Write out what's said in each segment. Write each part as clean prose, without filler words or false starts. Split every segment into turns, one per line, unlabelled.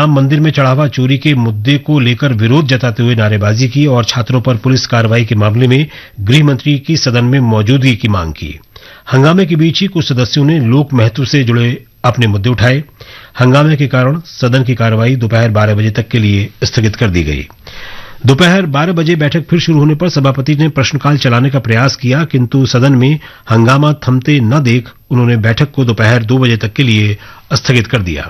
राम मंदिर में चढ़ावा चोरी के मुद्दे को लेकर विरोध जताते हुए नारेबाजी की और छात्रों पर पुलिस कार्रवाई के मामले में गृह मंत्री की सदन में मौजूदगी की मांग की। हंगामे के बीच ही कुछ सदस्यों ने लोक महत्व से जुड़े अपने मुद्दे उठाए। हंगामे के कारण सदन की कार्रवाई दोपहर 12 बजे तक के लिए स्थगित कर दी गई। दोपहर 12 बजे बैठक फिर शुरू होने पर सभापति ने प्रश्नकाल चलाने का प्रयास किया, किंतु सदन में हंगामा थमते न देख उन्होंने बैठक को दोपहर 2 बजे तक के लिए स्थगित कर दिया।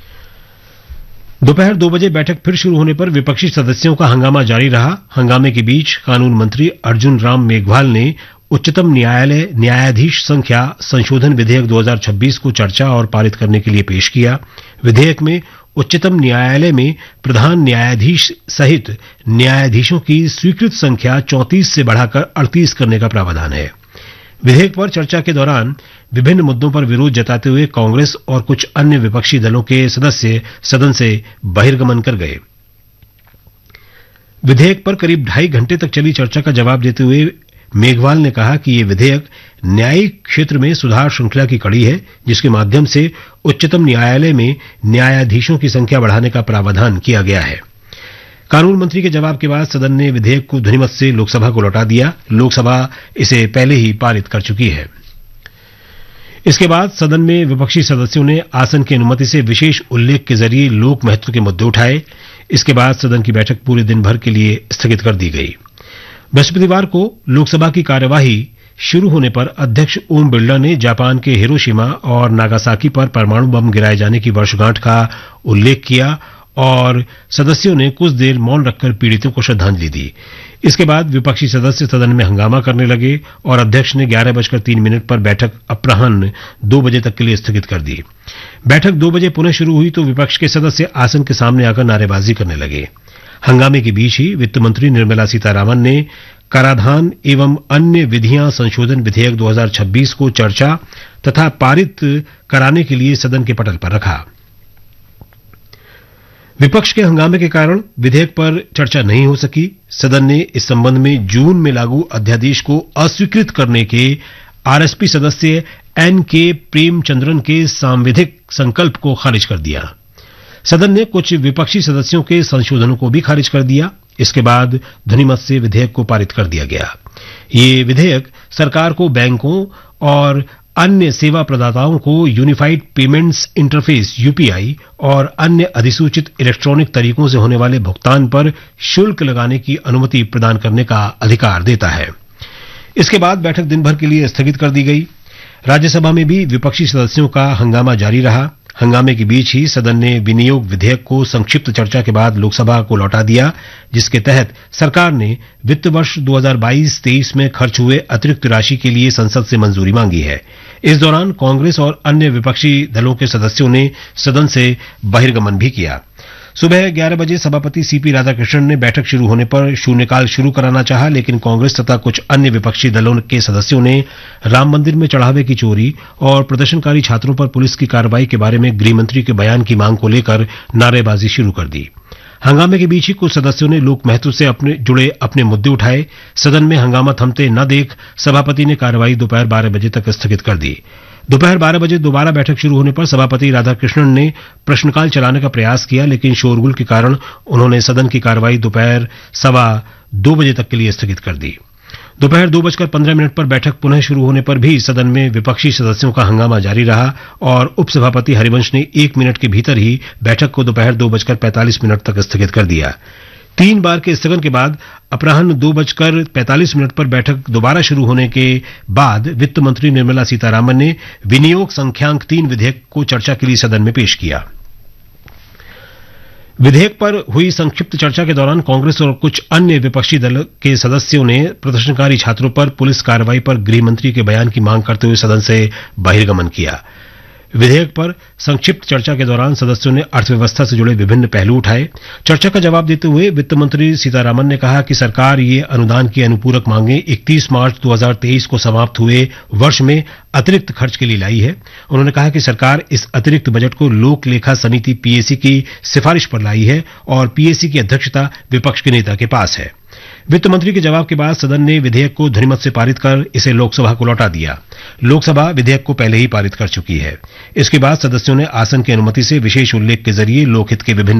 दोपहर 2 बजे बैठक फिर शुरू होने पर विपक्षी सदस्यों का हंगामा जारी रहा। हंगामे के बीच कानून मंत्री अर्जुन राम मेघवाल ने उच्चतम न्यायालय न्यायाधीश संख्या संशोधन विधेयक 2026 को चर्चा और पारित करने के लिए पेश किया। विधेयक में उच्चतम न्यायालय में प्रधान न्यायाधीश सहित न्यायाधीशों की स्वीकृत संख्या 34 से बढ़ाकर 38 करने का प्रावधान है। विधेयक पर चर्चा के दौरान विभिन्न मुद्दों पर विरोध जताते हुए कांग्रेस और कुछ अन्य विपक्षी दलों के सदस्य सदन से बहिर्गमन कर गए। विधेयक पर करीब 2.5 घंटे तक चली चर्चा का जवाब देते हुए मेघवाल ने कहा कि ये विधेयक न्यायिक क्षेत्र में सुधार श्रृंखला की कड़ी है, जिसके माध्यम से उच्चतम न्यायालय में न्यायाधीशों की संख्या बढ़ाने का प्रावधान किया गया है। कानून मंत्री के जवाब के बाद सदन ने विधेयक को ध्वनिमत से लोकसभा को लौटा दिया। लोकसभा इसे पहले ही पारित कर चुकी है। इसके बाद सदन में विपक्षी सदस्यों ने आसन की अनुमति से विशेष उल्लेख के जरिए लोक महत्व के मुद्दे उठाए। इसके बाद सदन की बैठक पूरे दिन भर के लिए स्थगित कर दी गई। बृहस्पतिवार को लोकसभा की कार्यवाही शुरू होने पर अध्यक्ष ओम बिरला ने जापान के हिरोशिमा और नागासाकी पर परमाणु बम गिराए जाने की वर्षगांठ का उल्लेख किया और सदस्यों ने कुछ देर मौन रखकर पीड़ितों को श्रद्धांजलि दी। इसके बाद विपक्षी सदस्य सदन में हंगामा करने लगे और अध्यक्ष ने 11:03 पर बैठक अपराह्न 2 बजे तक के लिए स्थगित कर दी। बैठक 2 बजे पुनः शुरू हुई तो विपक्ष के सदस्य आसन के सामने आकर नारेबाजी करने लगे। हंगामे के बीच ही वित्त मंत्री निर्मला सीतारामन ने कराधान एवं अन्य विधियां संशोधन विधेयक 2026 को चर्चा तथा पारित कराने के लिए सदन के पटल पर रखा। विपक्ष के हंगामे के कारण विधेयक पर चर्चा नहीं हो सकी। सदन ने इस संबंध में जून में लागू अध्यादेश को अस्वीकृत करने के आरएसपी सदस्य एन.के. प्रेमचंद्रन के सांविधिक संकल्प को खारिज कर दिया। सदन ने कुछ विपक्षी सदस्यों के संशोधनों को भी खारिज कर दिया। इसके बाद ध्वनिमत से विधेयक को पारित कर दिया गया। ये विधेयक सरकार को बैंकों और अन्य सेवा प्रदाताओं को यूनिफाइड पेमेंट्स इंटरफेस यूपीआई और अन्य अधिसूचित इलेक्ट्रॉनिक तरीकों से होने वाले भुगतान पर शुल्क लगाने की अनुमति प्रदान करने का अधिकार देता है। इसके बाद बैठक दिन भर के लिए स्थगित कर दी गई। राज्यसभा में भी विपक्षी सदस्यों का हंगामा जारी रहा। हंगामे के बीच ही सदन ने विनियोग विधेयक को संक्षिप्त चर्चा के बाद लोकसभा को लौटा दिया, जिसके तहत सरकार ने वित्त वर्ष 2022-23 में खर्च हुए अतिरिक्त राशि के लिए संसद से मंजूरी मांगी है। इस दौरान कांग्रेस और अन्य विपक्षी दलों के सदस्यों ने सदन से बहिर्गमन भी किया। सुबह 11 बजे सभापति सीपी राधाकृष्णन ने बैठक शुरू होने पर शून्यकाल शुरू कराना चाहा, लेकिन कांग्रेस तथा कुछ अन्य विपक्षी दलों के सदस्यों ने राम मंदिर में चढ़ावे की चोरी और प्रदर्शनकारी छात्रों पर पुलिस की कार्रवाई के बारे में गृह मंत्री के बयान की मांग को लेकर नारेबाजी शुरू कर दी। हंगामे के बीच ही कुछ सदस्यों ने लोक महत्व से जुड़े अपने मुद्दे उठाए। सदन में हंगामा थमते न देख सभापति ने कार्यवाही दोपहर 12 बजे तक स्थगित कर दी। दोपहर 12 बजे दोबारा बैठक शुरू होने पर सभापति राधाकृष्णन ने प्रश्नकाल चलाने का प्रयास किया, लेकिन शोरगुल के कारण उन्होंने सदन की कार्यवाही दोपहर 1:15 बजे तक के लिए स्थगित कर दी। दोपहर 2:15 पर बैठक पुनः शुरू होने पर भी सदन में विपक्षी सदस्यों का हंगामा जारी रहा और उपसभापति हरिवंश ने 1 मिनट के भीतर ही बैठक को दोपहर 2:45 तक स्थगित कर दिया। 3 बार के स्थगन के बाद अपराह्न 2:45 पर बैठक दोबारा शुरू होने के बाद वित्त मंत्री निर्मला सीतारामन ने विनियोग संख्यांक 3 विधेयक को चर्चा के लिए सदन में पेश किया। विधेयक पर हुई संक्षिप्त चर्चा के दौरान कांग्रेस और कुछ अन्य विपक्षी दल के सदस्यों ने प्रदर्शनकारी छात्रों पर पुलिस कार्रवाई पर गृह मंत्री के बयान की मांग करते हुए सदन से बहिर्गमन किया। विधेयक पर संक्षिप्त चर्चा के दौरान सदस्यों ने अर्थव्यवस्था से जुड़े विभिन्न पहलू उठाए। चर्चा का जवाब देते हुए वित्त मंत्री सीतारामन ने कहा कि सरकार ये अनुदान की अनुपूरक मांगे 31 मार्च 2023 को समाप्त हुए वर्ष में अतिरिक्त खर्च के लिए लाई है। उन्होंने कहा कि सरकार इस अतिरिक्त बजट को लोक लेखा समिति पीएसी की सिफारिश पर लाई है और पीएसी की अध्यक्षता विपक्ष के नेता के पास है। वित्त मंत्री के जवाब के बाद सदन ने विधेयक को ध्वनिमत से पारित कर इसे लोकसभा को लौटा दिया। लोकसभा विधेयक को पहले ही पारित कर चुकी है। इसके बाद सदस्यों ने आसन की अनुमति से विशेष उल्लेख के जरिए लोकहित के विभिन्न